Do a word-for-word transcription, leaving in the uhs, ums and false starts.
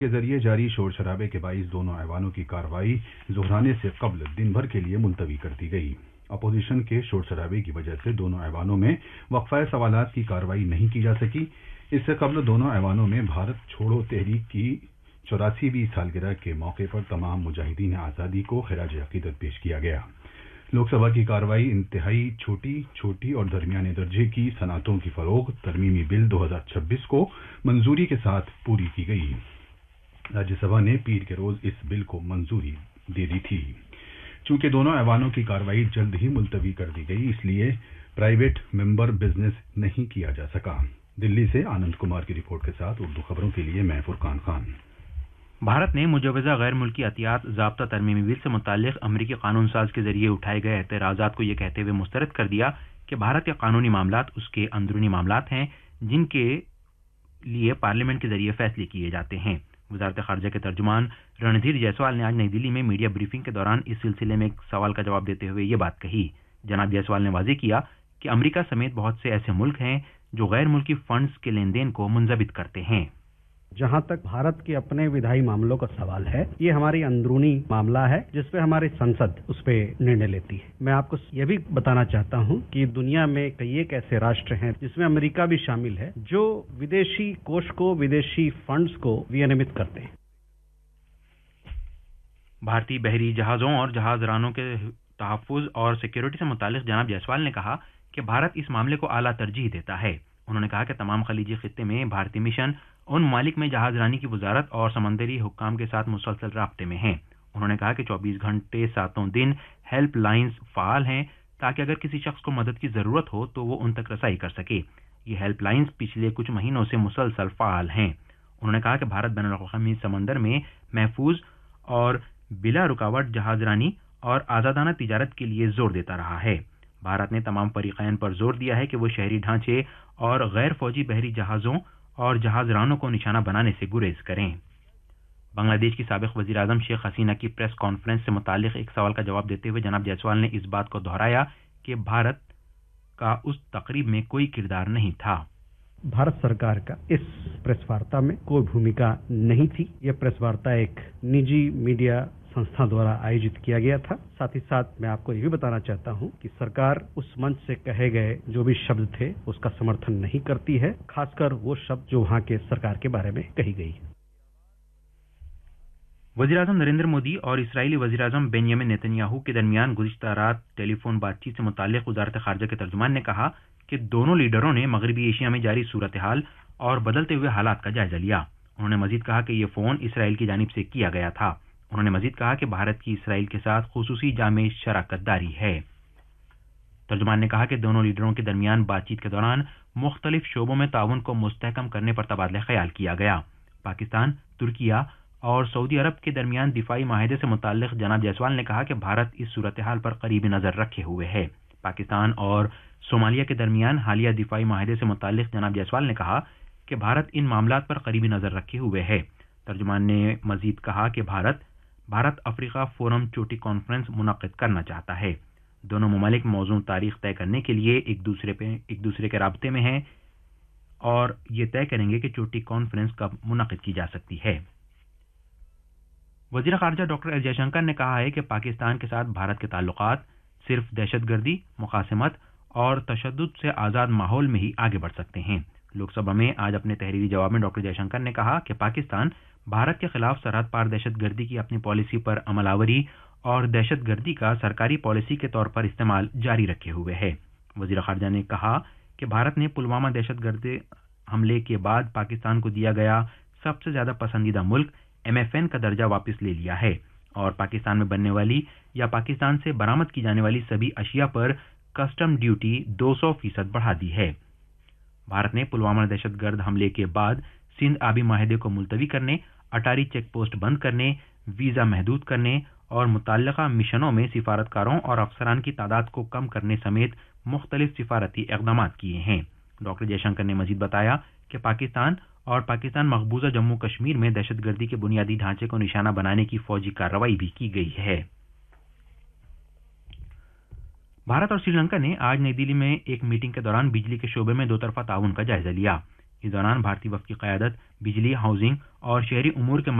کے ذریعے جاری شور شرابے کے باعث دونوں ایوانوں کی کارروائی ظہرانے سے قبل دن بھر کے لیے ملتوی کر دی گئی۔ اپوزیشن کے شور شرابے کی وجہ سے دونوں ایوانوں میں وقفہ سوالات کی کارروائی نہیں کی جا سکی۔ اس سے قبل دونوں ایوانوں میں بھارت چھوڑو تحریک کی چوراسیویں سالگرہ کے موقع پر تمام مجاہدین آزادی کو خراج عقیدت پیش کیا گیا۔ لوک سبھا کی کارروائی انتہائی چھوٹی چھوٹی اور درمیانے درجے کی صنعتوں کی فروغ ترمیمی بل دو ہزار چھبیس کو منظوری کے ساتھ پوری کی گئی۔ راجیہ سبھا نے پیر کے روز اس بل کو منظوری دے دی تھی۔ چونکہ دونوں ایوانوں کی کارروائی جلد ہی ملتوی کر دی گئی، اس لیے پرائیویٹ ممبر بزنس نہیں کیا جا سکا۔ دلی سے آنند کمار کی رپورٹ کے ساتھ اردو خبروں کے لیے میں فرقان خان۔ بھارت نے مجوزہ غیر ملکی عطیات ضابطہ ترمیمی بل سے متعلق امریکی قانون ساز کے ذریعے اٹھائے گئے اعتراضات کو یہ کہتے ہوئے مسترد کر دیا کہ بھارت کے قانونی معاملات اس کے اندرونی معاملات ہیں جن کے لیے پارلیمنٹ کے ذریعے فیصلے کیے جاتے ہیں۔ وزارت خارجہ کے ترجمان رندھیر جیسوال نے آج نئی دلی میں میڈیا بریفنگ کے دوران اس سلسلے میں ایک سوال کا جواب دیتے ہوئے یہ بات کہی۔ جناب جیسوال نے واضح کیا کہ امریکہ سمیت بہت سے ایسے ملک ہیں جو غیر ملکی فنڈز کے لین دین کو منضبط کرتے ہیں۔ جہاں تک بھارت کے اپنے ودھائی معاملوں کا سوال ہے، یہ ہماری اندرونی معاملہ ہے جس پہ ہماری سنسد اس پہ نرنے لیتی ہے۔ میں آپ کو یہ بھی بتانا چاہتا ہوں کہ دنیا میں کئی ایک ایسے راشٹر ہیں جس میں امریکہ بھی شامل ہے جو ودیشی کوش کو، ودیشی فنڈز کو ونیمت کرتے ہیں۔ بھارتی بحری جہازوں اور جہاز رانوں کے تحفظ اور سیکیورٹی سے متعلق جناب جیسوال نے کہا کہ بھارت اس معاملے کو اعلیٰ ترجیح دیتا ہے۔ انہوں نے کہا کہ تمام خلیجی خطے میں بھارتی مشن ان ممالک میں جہاز رانی کی وزارت اور سمندری حکام کے ساتھ مسلسل رابطے میں ہیں۔ انہوں نے کہا کہ چوبیس گھنٹے ساتوں دن ہیلپ لائنز فعال ہیں تاکہ اگر کسی شخص کو مدد کی ضرورت ہو تو وہ ان تک رسائی کر سکے۔ یہ ہیلپ لائنز پچھلے کچھ مہینوں سے مسلسل فعال ہیں۔ انہوں نے کہا کہ بھارت بین الاقوامی سمندر میں محفوظ اور بلا رکاوٹ جہاز رانی اور آزادانہ تجارت کے لیے زور دیتا رہا ہے۔ بھارت نے تمام فریقین پر زور دیا ہے کہ وہ شہری ڈھانچے اور غیر فوجی بحری جہازوں اور جہاز رانوں کو نشانہ بنانے سے گریز کریں۔ بنگلہ دیش کی سابق وزیر اعظم شیخ حسینہ کی پریس کانفرنس سے متعلق ایک سوال کا جواب دیتے ہوئے جناب جیسوال نے اس بات کو دہرایا کہ بھارت کا اس تقریب میں کوئی کردار نہیں تھا۔ بھارت سرکار کا اس پریس وارتا میں کوئی بھومکا نہیں تھی۔ یہ پریس وارتا ایک نجی میڈیا سنستھا دوارا آیوجت کیا گیا تھا۔ ساتھ ہی ساتھ میں آپ کو یہ بھی بتانا چاہتا ہوں کہ سرکار اس منچ سے کہے گئے جو بھی شبد تھے اس کا سمرتھن نہیں کرتی ہے، خاص کر وہ شبد جو وہاں کے سرکار کے بارے میں کہی گئی ہے۔ وزیر اعظم نریندر مودی اور اسرائیلی وزیر اعظم بنیامن نیتن یاہو کے درمیان گزشتہ رات ٹیلی فون بات چیت سے متعلق وزارت خارجہ کے ترجمان نے کہا کہ دونوں لیڈروں نے مغربی ایشیا میں جاری صورتحال اور بدلتے ہوئے حالات کا جائزہ لیا۔ انہوں نے مزید کہا کہ یہ فون اسرائیل کی جانب سے کیا گیا تھا۔ انہوں نے مزید کہا کہ بھارت کی اسرائیل کے ساتھ خصوصی جامع شراکت داری ہے۔ ترجمان نے کہا کہ دونوں لیڈروں کے درمیان بات چیت کے دوران مختلف شعبوں میں تعاون کو مستحکم کرنے پر تبادلہ خیال کیا گیا۔ پاکستان، ترکیہ اور سعودی عرب کے درمیان دفاعی معاہدے سے متعلق جناب جیسوال نے کہا کہ بھارت اس صورتحال پر قریبی نظر رکھے ہوئے ہے۔ پاکستان اور صومالیہ کے درمیان حالیہ دفاعی معاہدے سے متعلق جناب جیسوال نے کہا کہ بھارت ان معاملات پر قریبی نظر رکھے ہوئے ہے۔ ترجمان نے مزید کہا کہ بھارت بھارت افریقہ فورم چوٹی کانفرنس منعقد کرنا چاہتا ہے۔ دونوں ممالک موزوں تاریخ طے کرنے کے لیے ایک دوسرے پہ ایک دوسرے کے رابطے میں ہیں اور یہ طے کریں گے کہ چوٹی کانفرنس کب منعقد کی جا سکتی ہے۔ وزیر خارجہ ڈاکٹر ایس جے شنکر نے کہا ہے کہ پاکستان کے ساتھ بھارت کے تعلقات صرف دہشت گردی، مقاسمت اور تشدد سے آزاد ماحول میں ہی آگے بڑھ سکتے ہیں۔ لوک سبھا میں آج اپنے تحریری جواب میں ڈاکٹر جے شنکر نے کہا کہ پاکستان بھارت کے خلاف سرحد پار دہشت گردی کی اپنی پالیسی پر عمل آوری اور دہشت گردی کا سرکاری پالیسی کے طور پر استعمال جاری رکھے ہوئے ہے۔ وزیر خارجہ نے کہا کہ بھارت نے پلوامہ دہشت گرد حملے کے بعد پاکستان کو دیا گیا سب سے زیادہ پسندیدہ ملک ایم ایف این کا درجہ واپس لے لیا ہے اور پاکستان میں بننے والی یا پاکستان سے برآمد کی جانے والی سبھی اشیاء پر کسٹم ڈیوٹی دو سو فیصد بڑھا دی ہے۔ بھارت نے پلوامہ دہشت گرد حملے کے بعد سندھ آبی معاہدے کو ملتوی کرنے، اٹاری چیک پوسٹ بند کرنے، ویزا محدود کرنے اور متعلقہ مشنوں میں سفارتکاروں اور افسران کی تعداد کو کم کرنے سمیت مختلف سفارتی اقدامات کیے ہیں۔ ڈاکٹر جے شنکر نے مزید بتایا کہ پاکستان اور پاکستان مقبوضہ جموں کشمیر میں دہشت گردی کے بنیادی ڈھانچے کو نشانہ بنانے کی فوجی کارروائی بھی کی گئی ہے۔ بھارت اور سری لنکا نے آج نئی دلی میں ایک میٹنگ کے دوران بجلی کے شعبے میں دو طرفہ تعاون کا جائزہ لیا۔ इस दौरान भारतीय वफद की क़यादत बिजली, हाउसिंग और शहरी उमूर के